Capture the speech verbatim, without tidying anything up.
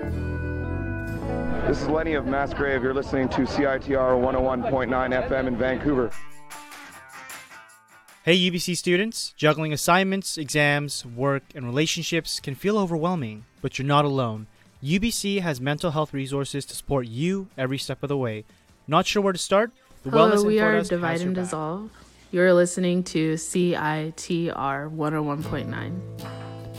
This is Lenny of Massgrave. You're listening to C I T R one oh one point nine F M in Vancouver. Hey U B C students, juggling assignments, exams, work, and relationships can feel overwhelming, but you're not alone. U B C has mental health resources to support you every step of the way. Not sure where to start? The Hello, Wellness we Info are Desk Divide has your and back. Dissolve. You're listening to C I T R one oh one point nine.